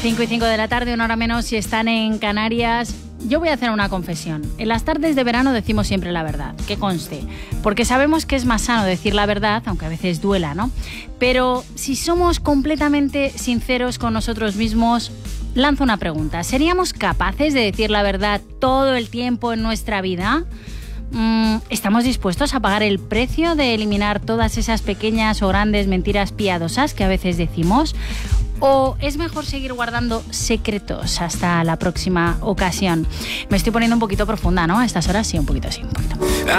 5:05 de la tarde, una hora menos si están en Canarias. Yo voy a hacer una confesión. En las tardes de verano decimos siempre la verdad, que conste, porque sabemos que es más sano decir la verdad, aunque a veces duela, ¿no? Pero si somos completamente sinceros con nosotros mismos, lanzo una pregunta. ¿Seríamos capaces de decir la verdad todo el tiempo en nuestra vida? ¿Estamos dispuestos a pagar el precio de eliminar todas esas pequeñas o grandes mentiras piadosas que a veces decimos? ¿O es mejor seguir guardando secretos hasta la próxima ocasión? Me estoy poniendo un poquito profunda, ¿no? A estas horas sí, un poquito.